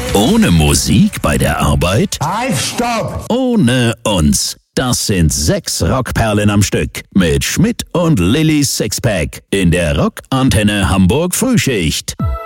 Ohne Musik bei der Arbeit? Halt, stopp! Ohne uns. Das sind 6 Rockperlen am Stück mit Schmidt und Lillys Sixpack in der Rockantenne Hamburg Frühschicht.